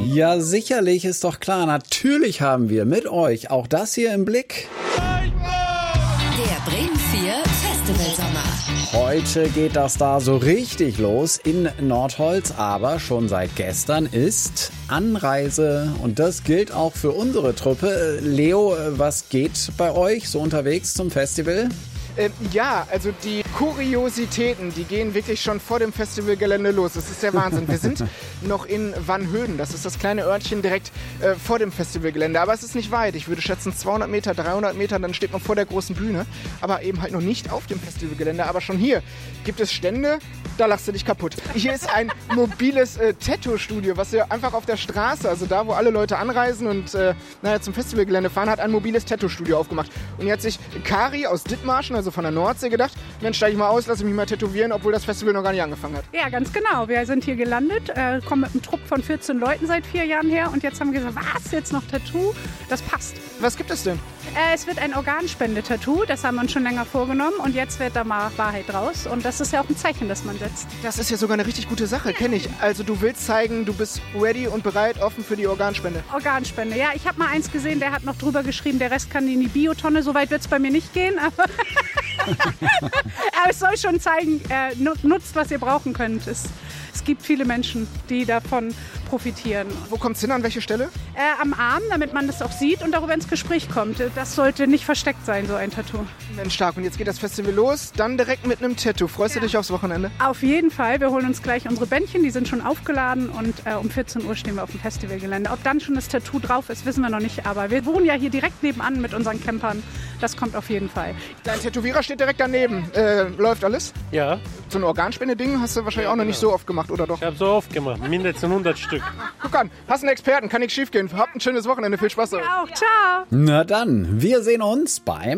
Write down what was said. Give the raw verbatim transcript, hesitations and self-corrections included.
Ja, sicherlich, ist doch klar. Natürlich haben wir mit euch auch das hier im Blick. Der Bremen vier Festivalsommer. Heute geht das da so richtig los in Nordholz, aber schon seit gestern ist Anreise und das gilt auch für unsere Truppe. Leo, was geht bei euch so unterwegs zum Festival? Ähm, ja, also die Kuriositäten, die gehen wirklich schon vor dem Festivalgelände los. Das ist der Wahnsinn. Wir sind noch in Wannhöden. Das ist das kleine Örtchen direkt äh, vor dem Festivalgelände. Aber es ist nicht weit. Ich würde schätzen zweihundert Meter, dreihundert Meter, dann steht man vor der großen Bühne. Aber eben halt noch nicht auf dem Festivalgelände. Aber schon hier gibt es Stände, da lachst du dich kaputt. Hier ist ein mobiles äh, Tattoo-Studio, was wir einfach auf der Straße, also da, wo alle Leute anreisen und äh, naja, zum Festivalgelände fahren, hat ein mobiles Tattoo-Studio aufgemacht. Und hier hat sich Kari aus Dithmarschen, also von der Nordsee, gedacht, Mensch, steige ich mal aus, lasse mich mal tätowieren, obwohl das Festival noch gar nicht angefangen hat. Ja, ganz genau. Wir sind hier gelandet, äh, kommen mit einem Trupp von vierzehn Leuten seit vier Jahren her und jetzt haben wir gesagt, was, jetzt noch Tattoo? Das passt. Was gibt es denn? Äh, es wird ein Organspende-Tattoo, das haben wir uns schon länger vorgenommen und jetzt wird da mal Wahrheit draus und das ist ja auch ein Zeichen, das man setzt. Das ist ja sogar eine richtig gute Sache, kenne ich. Also du willst zeigen, du bist ready und bereit, offen für die Organspende. Organspende, ja. Ich habe mal eins gesehen, der hat noch drüber geschrieben, der Rest kann in die Biotonne. So weit wird es bei mir nicht gehen, aber, aber es soll schon zeigen, äh, nutzt, was ihr brauchen könnt. Es, es gibt viele Menschen, die davon profitieren. Wo kommt es hin, an welche Stelle? Äh, am Arm, damit man das auch sieht und darüber ins Gespräch kommt. Das sollte nicht versteckt sein, so ein Tattoo. Mensch, stark. Und jetzt geht das Festival los, dann direkt mit einem Tattoo. Freust ja. du dich aufs Wochenende? Auf jeden Fall. Wir holen uns gleich unsere Bändchen, die sind schon aufgeladen und äh, um vierzehn Uhr stehen wir auf dem Festivalgelände. Ob dann schon das Tattoo drauf ist, wissen wir noch nicht. Aber wir wohnen ja hier direkt nebenan mit unseren Campern. Das kommt auf jeden Fall. Dein Tätowierer steht direkt daneben. Äh, läuft alles? Ja. So ein Organspende-Ding hast du wahrscheinlich ja, auch noch genau. nicht so oft gemacht, oder doch? Ich habe so oft gemacht, mindestens hundert Stück. Guck an, hast einen Experten, kann nichts schief gehen. Habt ein schönes Wochenende, viel Spaß. Ja, auch, ciao. Na dann, wir sehen uns beim